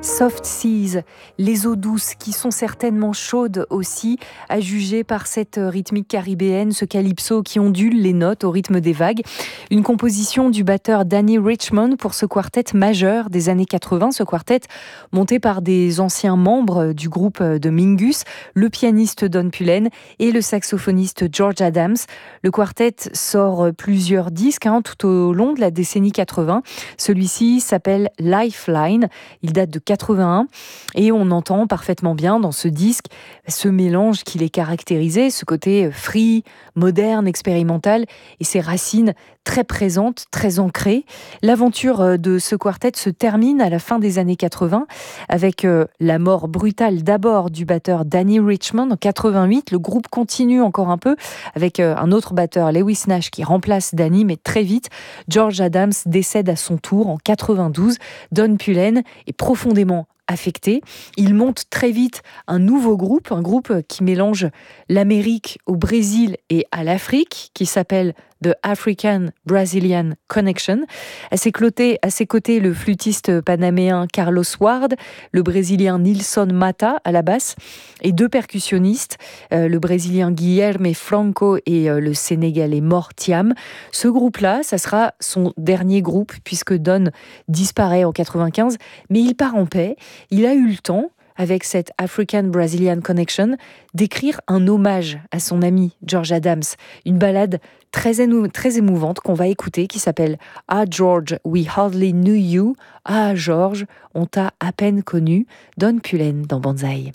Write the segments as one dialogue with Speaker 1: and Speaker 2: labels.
Speaker 1: Soft Seas, les eaux douces qui sont certainement chaudes aussi, à juger par cette rythmique caribéenne, ce calypso qui ondule les notes au rythme des vagues. Une composition du batteur Danny Richmond pour ce quartet majeur des années 80, ce quartet monté par des anciens membres du groupe de Mingus, le pianiste Don Pullen et le saxophoniste George Adams. Le quartet sort plusieurs disques tout au long de la décennie 80. Celui-ci s'appelle Lifeline, il date de 81 et on entend parfaitement bien dans ce disque ce mélange qui les caractérisait, ce côté free, moderne, expérimental et ses racines très présentes, très ancrées. L'aventure de ce quartet se termine à la fin des années 80 avec la mort brutale d'abord du batteur Danny Richmond en 88. Le groupe continue encore un peu avec un autre batteur, Lewis Nash, qui remplace Danny, mais très vite, George Adams décède à son tour en 92. Don Pullen est profondément affecté. Il monte très vite un nouveau groupe, un groupe qui mélange l'Amérique au Brésil et à l'Afrique, qui s'appelle The African Brazilian Connection. À ses côtés, le flûtiste panaméen Carlos Ward, le brésilien Nilson Mata à la basse et deux percussionnistes, le brésilien Guilherme Franco et le sénégalais Mor Thiam. Ce groupe-là, ça sera son dernier groupe puisque Don disparaît en 95, mais il part en paix. Il a eu le temps, avec cette African Brazilian Connection, d'écrire un hommage à son ami George Adams, une ballade très émouvante qu'on va écouter qui s'appelle « Ah George, we hardly knew you ». « Ah George, on t'a à peine connu ». Don Pullen dans Banzai.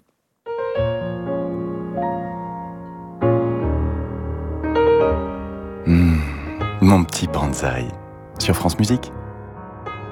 Speaker 2: Mon petit Banzai sur France Musique.